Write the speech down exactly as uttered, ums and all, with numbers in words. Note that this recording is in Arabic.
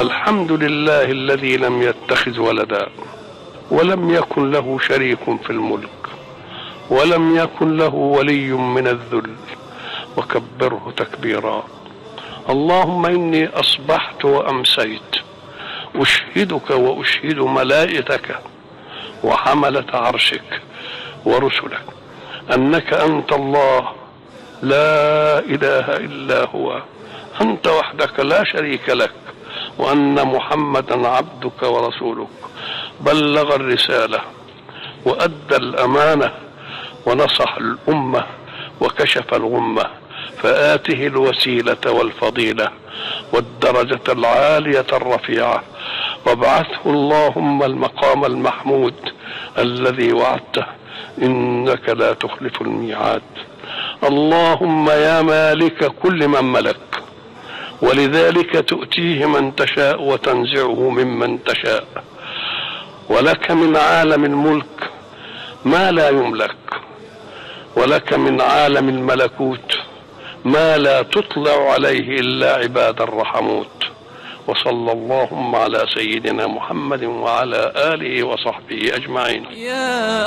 الحمد لله الذي لم يتخذ ولدا ولم يكن له شريك في الملك ولم يكن له ولي من الذل وكبره تكبيرا. اللهم إني أصبحت وأمسيت أشهدك وأشهد ملائكتك وحملة عرشك ورسلك أنك أنت الله لا إله إلا هو، أنت وحدك لا شريك لك، وأن محمدا عبدك ورسولك، بلغ الرسالة وأدى الأمانة ونصح الأمة وكشف الغمة، فآته الوسيلة والفضيلة والدرجة العالية الرفيعة، وابعثه اللهم المقام المحمود الذي وعدته إنك لا تخلف الميعاد. اللهم يا مالك كل من ملك، ولذلك تؤتيه من تشاء وتنزعه ممن تشاء، ولك من عالم الملك ما لا يملك، ولك من عالم الملكوت ما لا تطلع عليه إلا عباد الرحموت. وصلى اللهم على سيدنا محمد وعلى آله وصحبه أجمعين.